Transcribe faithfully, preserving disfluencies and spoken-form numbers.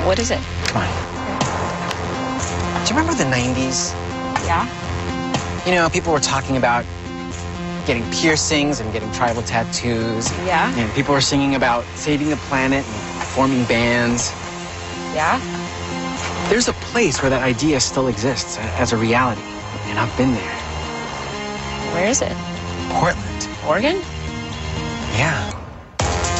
What is it? Come on. Do you remember the nineties? Yeah? You know, people were talking about getting piercings and getting tribal tattoos. Yeah? And people were singing about saving the planet and forming bands. Yeah? There's a place where that idea still exists as a reality, and I've been there. Where is it? Portland. Oregon? Yeah.